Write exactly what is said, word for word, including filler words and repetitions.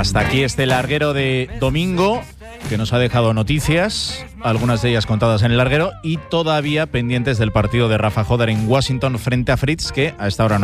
Hasta aquí este larguero de domingo, que nos ha dejado noticias, algunas de ellas contadas en el larguero, y todavía pendientes del partido de Rafa Joder en Washington frente a Fritz, que a esta hora no